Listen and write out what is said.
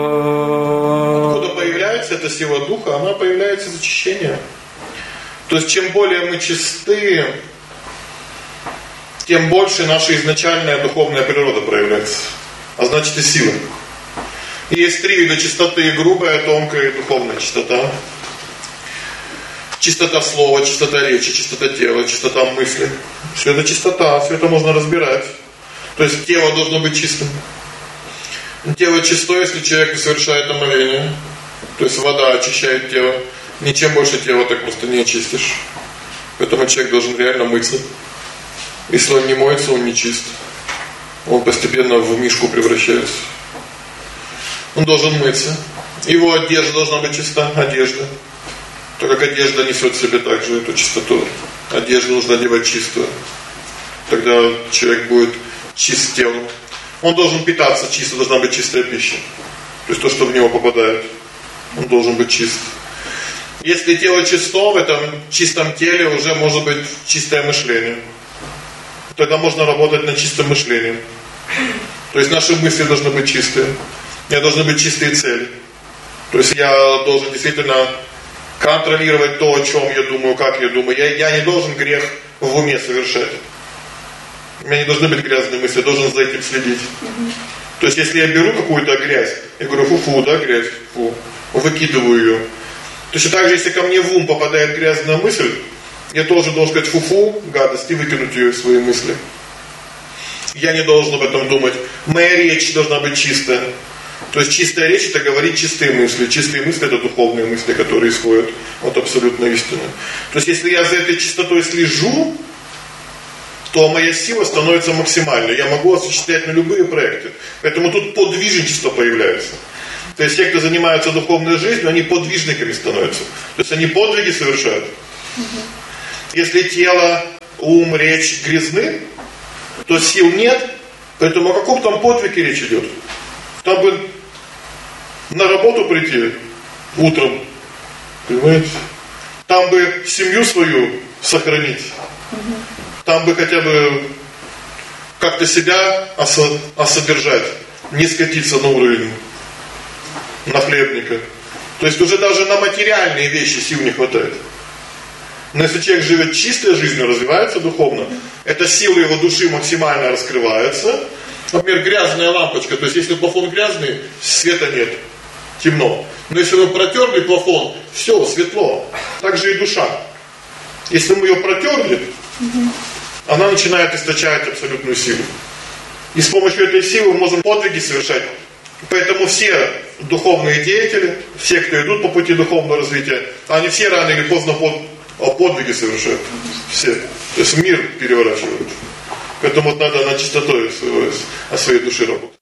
Откуда появляется эта сила духа? Она появляется из очищения. То есть чем более мы чисты, тем больше наша изначальная духовная природа проявляется. А значит и сила. И есть три вида чистоты: грубая, тонкая и духовная чистота. Чистота слова, чистота речи, чистота тела, чистота мысли. Все это чистота, все это можно разбирать. То есть тело должно быть чистым. Тело чисто, если человек совершает омовение. То есть вода очищает тело. Ничем больше тела так просто не очистишь. Поэтому человек должен реально мыться. Если он не моется, он не чист. Он постепенно в мишку превращается. Он должен мыться. Его одежда должна быть чиста. Одежда. Так как одежда несет в себе также эту чистоту. Одежду нужно одевать чистую. Тогда человек будет чист телом. Он должен питаться чисто, должна быть чистая пища. То есть то, что в него попадает. Он должен быть чист. Если тело чисто, в этом чистом теле уже может быть чистое мышление. Тогда можно работать над чистым мышлением. То есть наши мысли должны быть чистые. У меня должны быть чистые цели. То есть я должен действительно контролировать то, о чем я думаю, как я думаю. Я не должен грех в уме совершать. У меня не должны быть грязные мысли, я должен за этим следить. То есть если я беру какую-то грязь, я говорю: фу-фу, да, грязь, фу, выкидываю ее. Точно так же, если ко мне в ум попадает грязная мысль, я тоже должен сказать: фу-фу, гадость, и выкинуть ее из своей мысли. Я не должен об этом думать. Моя речь должна быть чистая. То есть чистая речь — это говорить чистые мысли. Чистые мысли — это духовные мысли, которые исходят от абсолютной истины. То есть если я за этой чистотой слежу, то моя сила становится максимальной. Я могу осуществлять на любые проекты. Поэтому тут подвижничество появляется. То есть те, кто занимаются духовной жизнью, они подвижниками становятся. То есть они подвиги совершают. Если тело, ум, речь грязны, то сил нет. Поэтому о каком там подвиге речь идет? Там бы на работу прийти утром, понимаете? Там бы семью свою сохранить. Там бы хотя бы как-то себя осодержать, не скатиться на уровень нахлебника. То есть уже даже на материальные вещи сил не хватает. Но если человек живет чистой жизнью, развивается духовно, эта сила его души максимально раскрывается. Например, грязная лампочка. То есть если плафон грязный, света нет, темно. Но если мы протерли плафон, все, светло. Так же и душа. Если мы ее протерли, она начинает источать абсолютную силу. И с помощью этой силы мы можем подвиги совершать. Поэтому все духовные деятели, все, кто идут по пути духовного развития, они все рано или поздно подвиги совершают. Все. То есть мир переворачивают. Поэтому надо над чистотой своей души работать.